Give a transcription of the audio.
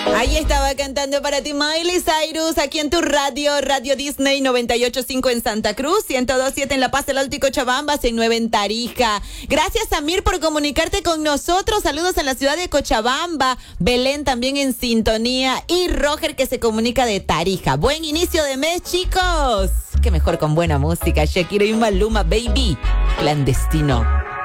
Ahí estaba cantando para ti Miley Cyrus, aquí en tu radio, Radio Disney 98.5 en Santa Cruz, 102.7 en La Paz, El Alto y Cochabamba, 109 en Tarija. Gracias, Samir, por comunicarte con nosotros. Saludos en la ciudad de Cochabamba. Belén también en sintonía. Y Roger, que se comunica de Tarija. Buen inicio de mes, chicos. Qué mejor con buena música. Shakira y Maluma, baby. Clandestino.